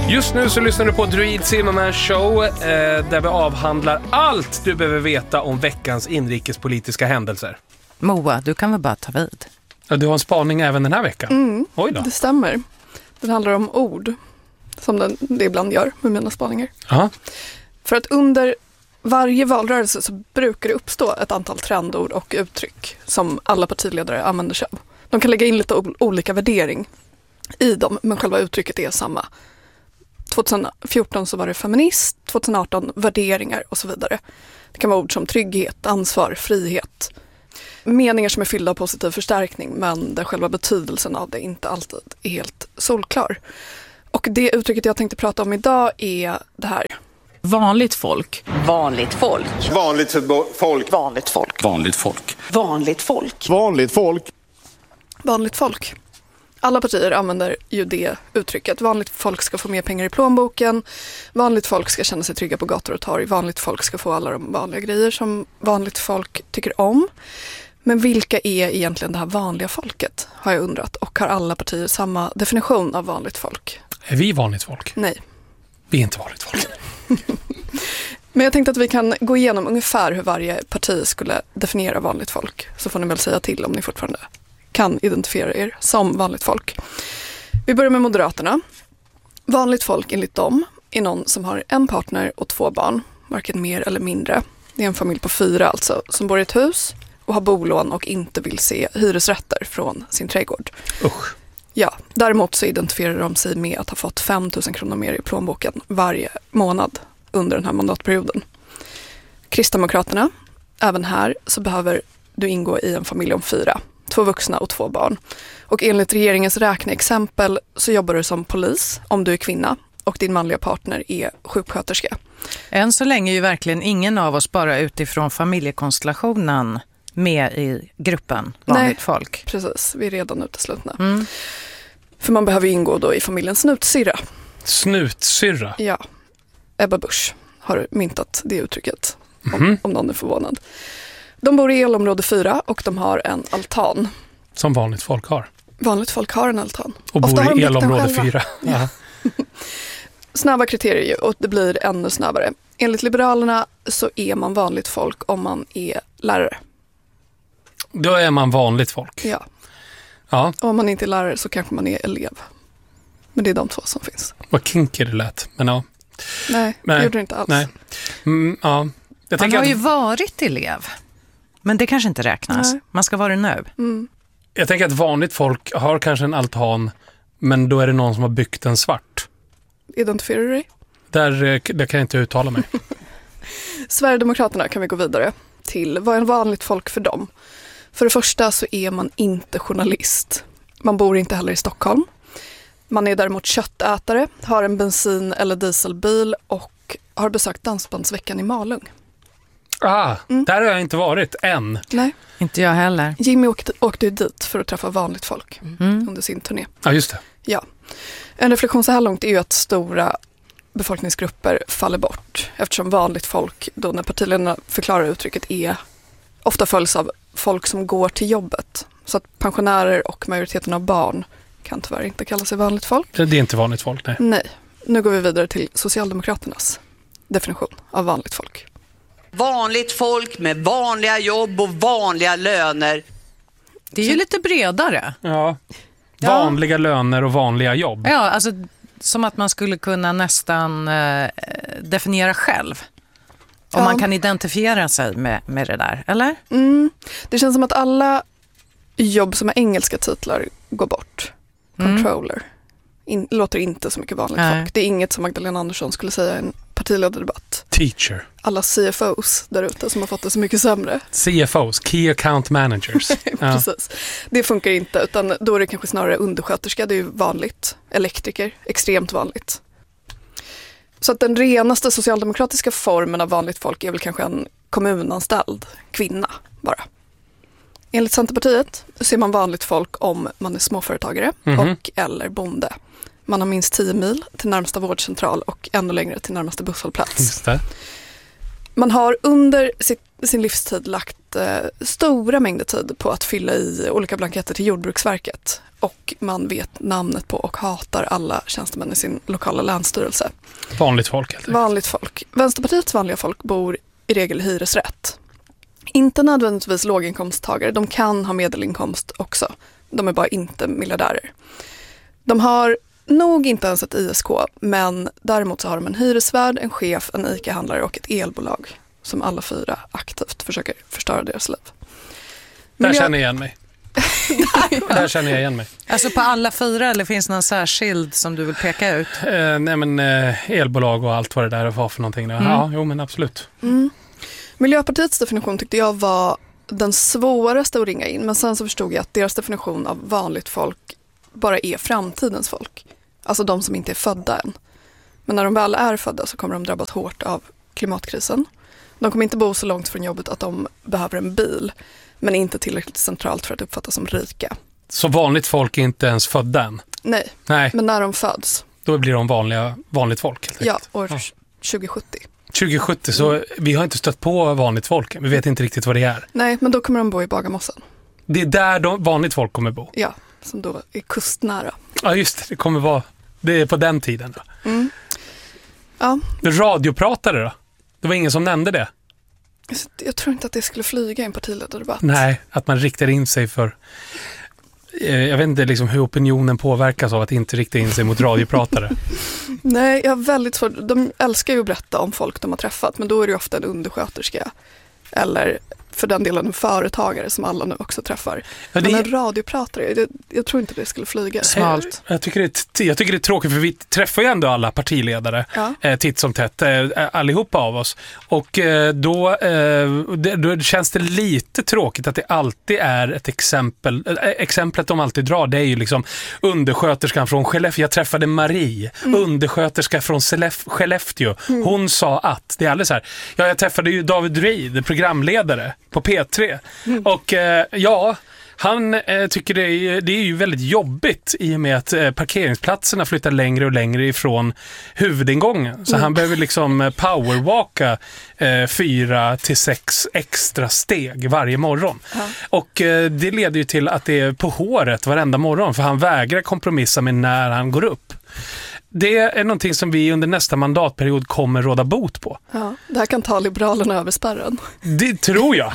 Just nu så lyssnar du på Druid Zimmerman Show där vi avhandlar allt du behöver veta om veckans inrikespolitiska händelser. Moa, du kan väl bara ta vid? Ja, du har en spaning även den här veckan. Oj då. Det stämmer. Den handlar om ord, som det ibland gör med mina spaningar. Aha. För att under varje valrörelse så brukar det uppstå ett antal trendord och uttryck som alla partiledare använder sig av. De kan lägga in lite olika värdering i dem, men själva uttrycket är samma. 2014 så var det feminist, 2018 värderingar och så vidare. Det kan vara ord som trygghet, ansvar, frihet. Meningar som är fyllda av positiv förstärkning, men där själva betydelsen av det inte alltid är helt solklar. Och det uttrycket jag tänkte prata om idag är det här. Vanligt folk. Vanligt folk. Vanligt folk. Vanligt folk. Vanligt folk. Vanligt folk. Vanligt folk. Vanligt folk. Alla partier använder ju det uttrycket. Vanligt folk ska få mer pengar i plånboken. Vanligt folk ska känna sig trygga på gator och torg. Vanligt folk ska få alla de vanliga grejer som vanligt folk tycker om. Men vilka är egentligen det här vanliga folket, har jag undrat. Och har alla partier samma definition av vanligt folk? Är vi vanligt folk? Nej. Vi är inte vanligt folk. Men jag tänkte att vi kan gå igenom ungefär hur varje parti skulle definiera vanligt folk. Så får ni väl säga till om ni fortfarande kan identifiera er som vanligt folk. Vi börjar med Moderaterna. Vanligt folk enligt dem är någon som har en partner och 2 barn, varken mer eller mindre. Det är en familj på 4 alltså, som bor i ett hus och har bolån och inte vill se hyresrätter från sin trädgård. Usch. Ja, däremot så identifierar de sig med att ha fått 5 000 kronor mer i plånboken varje månad under den här mandatperioden. Kristdemokraterna, även här så behöver du ingå i en familj om 4. 2 vuxna och 2 barn. Och enligt regeringens räkneexempel så jobbar du som polis om du är kvinna och din manliga partner är sjuksköterska. Än så länge är ju verkligen ingen av oss bara utifrån familjekonstellationen med i gruppen vanligt folk. Precis, vi är redan uteslutna. För man behöver ingå då i familjen snutsyrra. Snutsyrra? Ja, Ebba Busch har myntat det uttrycket, om någon är förvånad. De bor i elområde 4 och de har en altan. Som vanligt folk har. Vanligt folk har en altan. Och ofta bor i elområde 4. Ja. Snäva kriterier ju, och det blir ännu snabbare. Enligt Liberalerna så är man vanligt folk om man är lärare. Då är man vanligt folk. Ja. Ja. Och om man inte är lärare så kanske man är elev. Men det är de 2 som finns. Vad kinky det lät, men ja. Nej, det gjorde det inte alls. Nej. Ja. Man har ju varit elev. Men det kanske inte räknas. Nej. Man ska vara det nu. Jag tänker att vanligt folk har kanske en altan, men då är det någon som har byggt en svart. Identifierar du dig? Där kan jag inte uttala mig. Sverigedemokraterna kan vi gå vidare till. Vad är vanligt folk för dem? För det första så är man inte journalist. Man bor inte heller i Stockholm. Man är däremot köttätare, har en bensin- eller dieselbil och har besökt Dansbandsveckan i Malung. Där har jag inte varit än. Nej. Inte jag heller. Jimmy åkte dit för att träffa vanligt folk under sin turné. Ja, just det. Ja. En reflektion så här långt är ju att stora befolkningsgrupper faller bort. Eftersom vanligt folk, då när partiledarna förklarar uttrycket, ofta följs av folk som går till jobbet. Så att pensionärer och majoriteten av barn kan tyvärr inte kalla sig vanligt folk. Det är inte vanligt folk, nej. Nej. Nu går vi vidare till Socialdemokraternas definition av vanligt folk. Vanligt folk med vanliga jobb och vanliga löner. Det är ju lite bredare. Ja. Vanliga löner och vanliga jobb. Ja, alltså som att man skulle kunna nästan definiera själv. Om man kan identifiera sig med det där, eller? Det känns som att alla jobb som har engelska titlar går bort. Controller. Låter inte så mycket vanligt folk. Det är inget som Magdalena Andersson skulle säga i en partiledardebatt. Teacher. Alla CFOs där ute som har fått det så mycket sämre. CFOs, Key Account Managers. Precis. Det funkar inte, utan då är det kanske snarare undersköterska. Det är ju vanligt. Elektriker, extremt vanligt. Så att den renaste socialdemokratiska formen av vanligt folk är väl kanske en kommunanställd kvinna bara. Enligt Centerpartiet så är man vanligt folk om man är småföretagare och eller bonde. Man har minst 10 mil till närmsta vårdcentral och ännu längre till närmaste busshållplats. Just det. Man har under sitt sin livstid lagt stora mängder tid på att fylla i olika blanketter till Jordbruksverket. Och man vet namnet på och hatar alla tjänstemän i sin lokala länsstyrelse. Vanligt folk helt enkelt. Vanligt folk. Vänsterpartiets vanliga folk bor i regel i hyresrätt. Inte nödvändigtvis låginkomsttagare, de kan ha medelinkomst också. De är bara inte miljardärer. De har nog inte ens ett ISK, men däremot så har de en hyresvärd, en chef, en ICA-handlare och ett elbolag som alla 4 aktivt försöker förstöra deras liv. Där känner jag igen mig. Där känner jag igen mig. Alltså på alla 4 eller finns det någon särskild som du vill peka ut? Nej men elbolag och allt vad det där var för någonting. Ja, jo men absolut. Miljöpartiets definition tyckte jag var den svåraste att ringa in, men sen så förstod jag att deras definition av vanligt folk bara är framtidens folk. Alltså de som inte är födda än. Men när de väl är födda så kommer de drabbas hårt av klimatkrisen. De kommer inte bo så långt från jobbet att de behöver en bil, men inte tillräckligt centralt för att uppfattas som rika. Så vanligt folk är inte ens födda än? Nej. Men när de föds. Då blir de vanligt folk helt enkelt. Ja, år 2070. 2070, så vi har inte stött på vanligt folk. Vi vet inte riktigt vad det är. Nej, men då kommer de bo i Bagarmossen. Det är där vanligt folk kommer bo? Ja, som då är kustnära. Ja, just det. Det kommer vara... Det är på den tiden då. Ja. Radiopratare då? Det var ingen som nämnde det. Jag tror inte att det skulle flyga i en partiledardebatt. Nej, att man riktar in sig för... Jag vet inte liksom hur opinionen påverkas av att inte rikta in sig mot radiopratare. Nej, jag har väldigt svårt. De älskar ju att berätta om folk de har träffat, men då är det ju ofta en undersköterska eller för den delen en företagare som alla nu också träffar. Ja, men en radiopratare, jag tror inte det skulle flyga. Smalt. Jag tycker det är tråkigt, för vi träffar ju ändå alla partiledare titt som tätt, allihopa av oss. Och då känns det lite tråkigt att det alltid är ett exempel. Exemplet de alltid drar, det är ju liksom undersköterskan från Skellefteå. Jag träffade Marie, undersköterska från Skellefteå. Hon sa att, det är alldeles så här. Ja, jag träffade ju David Reid, programledare på P3. Och han tycker det är ju väldigt jobbigt i och med att parkeringsplatserna flyttar längre och längre ifrån huvudingången. Så han behöver liksom powerwalka 4 till 6 extra steg varje morgon. Och det leder ju till att det är på håret varenda morgon, för han vägrar kompromissa med när han går upp. Det är någonting som vi under nästa mandatperiod kommer råda bot på. Ja, det här kan ta Liberalerna över spärren. Det tror jag.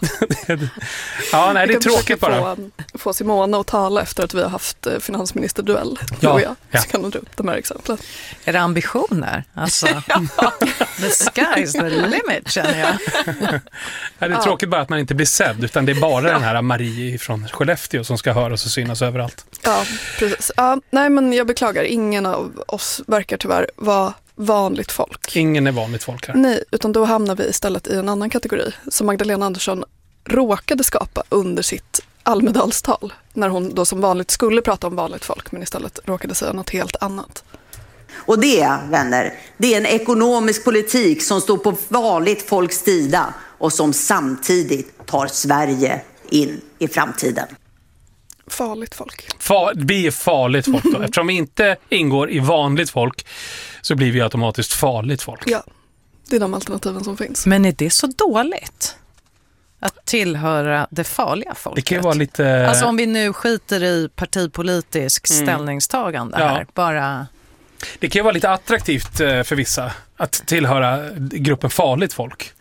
Ja, nej, det är tråkigt bara. Få Simona att tala efter att vi har haft finansministerduell. Ja. Så kan de dra upp de här exemplen. Är det ambitioner? Alltså, the sky's the limit, känner jag. Ja, det är tråkigt bara att man inte blir sedd, utan det är bara den här Marie från Skellefteå som ska höras och synas överallt. Ja, precis. Ja, nej, men jag beklagar. Ingen av oss verkar tyvärr vara vanligt folk. Ingen är vanligt folk här. Nej, utan då hamnar vi istället i en annan kategori som Magdalena Andersson råkade skapa under sitt Almedalstal, när hon då som vanligt skulle prata om vanligt folk men istället råkade säga något helt annat. Och det, vänner, det är en ekonomisk politik som står på vanligt folks sida och som samtidigt tar Sverige in i framtiden. Farligt folk. Vi är farligt folk då. Eftersom vi inte ingår i vanligt folk så blir vi automatiskt farligt folk. Ja, det är de alternativen som finns. Men är det så dåligt att tillhöra det farliga folket? Det kan ju vara lite... Alltså om vi nu skiter i partipolitisk ställningstagande här, bara... Det kan ju vara lite attraktivt för vissa att tillhöra gruppen farligt folk.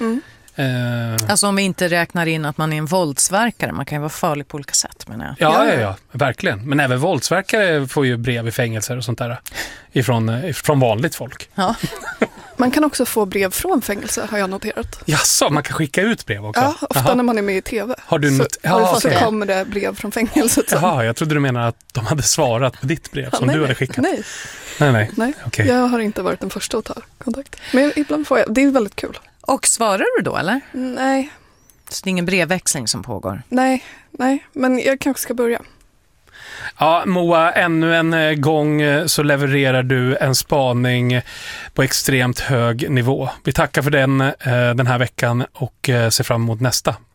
Alltså om vi inte räknar in att man är en våldsverkare. Man kan ju vara farlig på olika sätt, menar jag. Ja, verkligen. Men även våldsverkare får ju brev i fängelser och sånt där ifrån vanligt folk. Ja. Man kan också få brev från fängelse, har jag noterat. Jaså, man kan skicka ut brev också? Ja, ofta när man är med i tv. Har du så kommer det brev från fängelset. Jaha, jag trodde du menade att de hade svarat på ditt brev som du hade skickat. Nej. Okay. Jag har inte varit den första att ta kontakt. Men ibland får jag, det är väldigt kul. Och svarar du då, eller? Nej. Så det är ingen brevväxling som pågår? Nej, men jag kanske ska börja. Ja, Moa, ännu en gång så levererar du en spaning på extremt hög nivå. Vi tackar för den här veckan och ser fram emot nästa